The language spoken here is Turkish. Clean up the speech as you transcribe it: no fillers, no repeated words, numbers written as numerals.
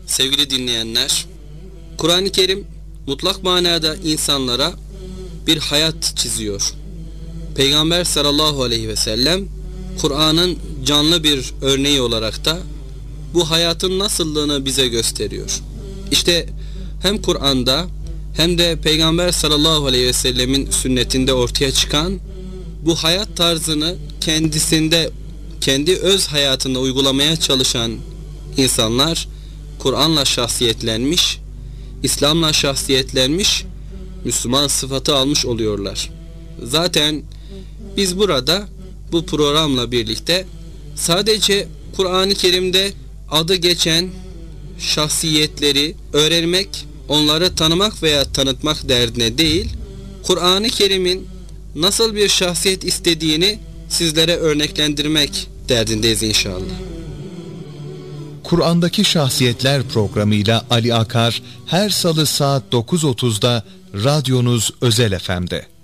sevgili dinleyenler, Kur'an-ı Kerim mutlak manada insanlara bir hayat çiziyor. Peygamber sallallahu aleyhi ve sellem Kur'an'ın canlı bir örneği olarak da bu hayatın nasıllığını bize gösteriyor. İşte hem Kur'an'da hem de Peygamber sallallahu aleyhi ve sellemin sünnetinde ortaya çıkan bu hayat tarzını kendisinde, kendi öz hayatında uygulamaya çalışan insanlar Kur'an'la şahsiyetlenmiş, İslam'la şahsiyetlenmiş, Müslüman sıfatı almış oluyorlar. Zaten biz burada bu programla birlikte sadece Kur'an-ı Kerim'de adı geçen şahsiyetleri öğrenmek, onları tanımak veya tanıtmak derdine değil, Kur'an-ı Kerim'in nasıl bir şahsiyet istediğini sizlere örneklendirmek derdindeyiz inşallah. Kur'an'daki Şahsiyetler programıyla Ali Akar her salı saat 9.30'da radyonuz Özel FM'de.